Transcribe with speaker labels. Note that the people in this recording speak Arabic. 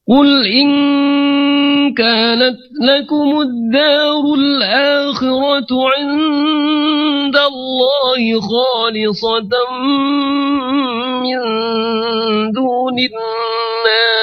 Speaker 1: قل إن كانت لكم الدار الآخرة عند الله خالصة من دون الناس